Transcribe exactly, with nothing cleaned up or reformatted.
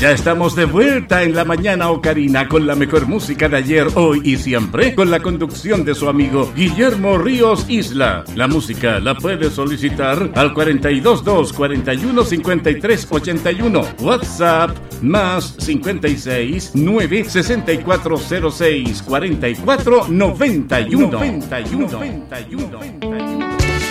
Ya estamos de vuelta en la mañana ocarina con la mejor música de ayer, hoy y siempre, con la conducción de su amigo Guillermo Ríos Isla. La música la puede solicitar al cuarenta y dos dos, cuarenta y uno, cincuenta y tres, ochenta y uno. WhatsApp más cincuenta y seis, nueve, sesenta y cuatro cero seis, cuarenta y cuatro, noventa y uno. noventa y uno. noventa y uno.